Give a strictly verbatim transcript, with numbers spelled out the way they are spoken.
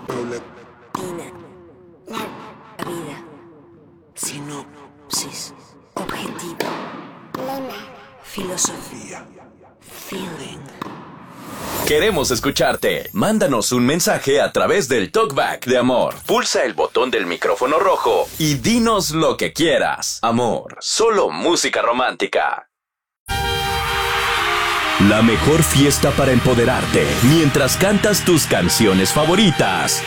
Tina. La vida. Sinopsis. Objetivo. Lema. Filosofía. Feeling. Queremos escucharte. Mándanos un mensaje a través del Talkback de Amor. Pulsa el botón del micrófono rojo y dinos lo que quieras. Amor, solo música romántica. La mejor fiesta para empoderarte mientras cantas tus canciones favoritas.